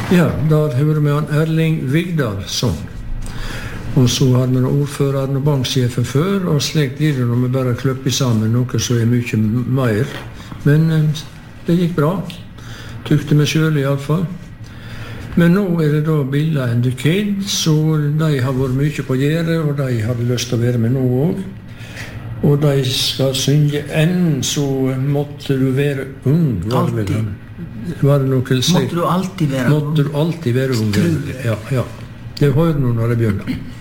Ja, der hører vi han Erling Vigdalsson. Og så hadde vi ordføreren og banksjefen før, og slik blir det når vi bare kløpper sammen noe så mye mer. Men det gikk bra. Tykte meg selv i alle fall. Men nå det da Billa and the Kid, så de har vært mye på gjerdet, og de hadde lyst til å være med nå også. Og de skal synge enn, så måtte du være ung. Alltid. Var det noe å si? Måtte du alltid være ung? Måtte du alltid være ung? Ja. Det hører du når det begynner.